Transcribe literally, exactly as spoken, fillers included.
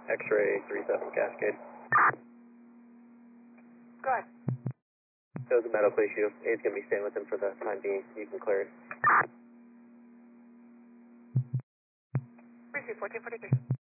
X-ray three seven Cascade. Go ahead. So it's a medical issue. A's going to be staying with him for the time being. You can clear it. Receive fourteen forty-three.